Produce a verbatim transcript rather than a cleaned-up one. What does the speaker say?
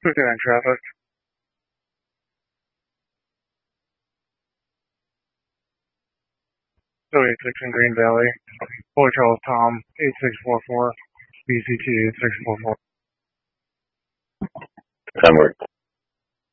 fifty-nine traffic. two eighty-six in Green Valley. Boy Charles Tom, eight six four four. B C T eight six four four. Hammer